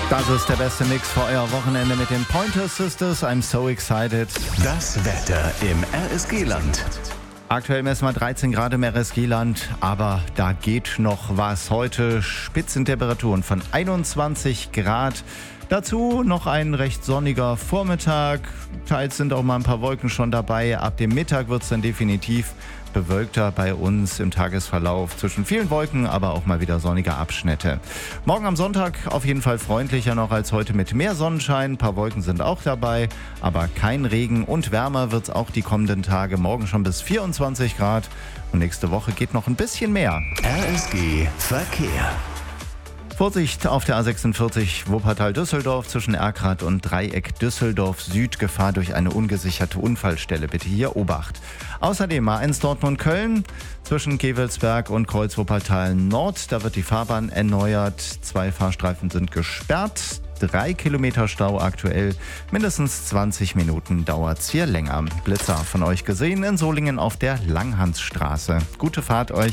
Das ist der beste Mix für euer Wochenende mit den Pointer Sisters. I'm so excited. Das Wetter im RSG-Land. Aktuell messen wir 13 Grad im RSG-Land, aber da geht noch was. Heute Spitzentemperaturen von 21 Grad. Dazu noch ein recht sonniger Vormittag. Teils sind auch mal ein paar Wolken schon dabei. Ab dem Mittag wird es dann definitiv bewölkter bei uns im Tagesverlauf. Zwischen vielen Wolken, aber auch mal wieder sonnige Abschnitte. Morgen am Sonntag auf jeden Fall freundlicher noch als heute mit mehr Sonnenschein. Ein paar Wolken sind auch dabei, aber kein Regen und wärmer wird es auch die kommenden Tage. Morgen schon bis 24 Grad und nächste Woche geht noch ein bisschen mehr. RSG Verkehr. Vorsicht auf der A46 Wuppertal-Düsseldorf zwischen Erkrath und Dreieck Düsseldorf Süd. Gefahr durch eine ungesicherte Unfallstelle. Bitte hier Obacht. Außerdem A1 Dortmund-Köln zwischen Kewelsberg und Kreuz Wuppertal Nord. Da wird die Fahrbahn erneuert. 2 Fahrstreifen sind gesperrt. 3 Kilometer Stau aktuell. Mindestens 20 Minuten dauert's hier länger. Blitzer von euch gesehen in Solingen auf der Langhansstraße. Gute Fahrt euch.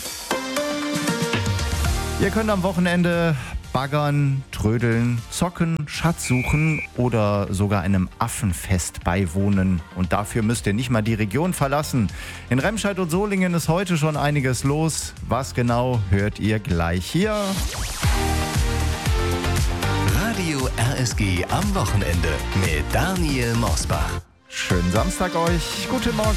Ihr könnt am Wochenende baggern, trödeln, zocken, Schatz suchen oder sogar einem Affenfest beiwohnen. Und dafür müsst ihr nicht mal die Region verlassen. In Remscheid und Solingen ist heute schon einiges los. Was genau, hört ihr gleich hier. Radio RSG am Wochenende mit Daniel Mosbach. Schönen Samstag euch. Guten Morgen.